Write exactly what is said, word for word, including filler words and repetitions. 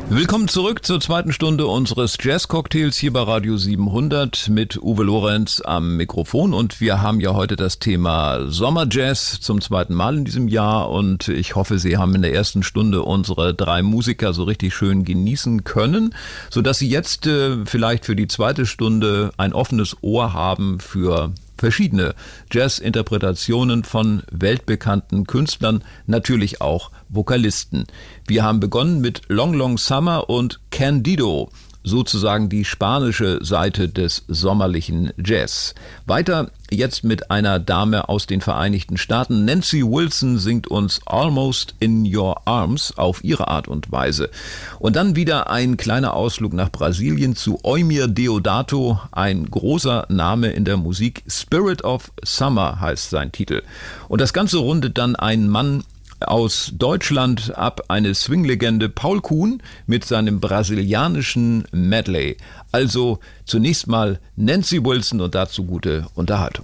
Willkommen zurück zur zweiten Stunde unseres Jazz-Cocktails hier bei Radio siebenhundert mit Uwe Lorenz am Mikrofon, und wir haben ja heute das Thema Sommerjazz zum zweiten Mal in diesem Jahr, und ich hoffe, Sie haben in der ersten Stunde unsere drei Musiker so richtig schön genießen können, sodass Sie jetzt äh, vielleicht für die zweite Stunde ein offenes Ohr haben für verschiedene Jazz-Interpretationen von weltbekannten Künstlern, natürlich auch Vokalisten. Wir haben begonnen mit Long Long Summer und Candido, sozusagen die spanische Seite des sommerlichen Jazz. Weiter jetzt mit einer Dame aus den Vereinigten Staaten. Nancy Wilson singt uns Almost in Your Arms auf ihre Art und Weise. Und dann wieder ein kleiner Ausflug nach Brasilien zu Eumir Deodato, ein großer Name in der Musik. Spirit of Summer heißt sein Titel. Und das Ganze rundet dann ein Mann aus Deutschland ab, eine Swing-Legende, Paul Kuhn mit seinem brasilianischen Medley. Also zunächst mal Nancy Wilson und dazu gute Unterhaltung.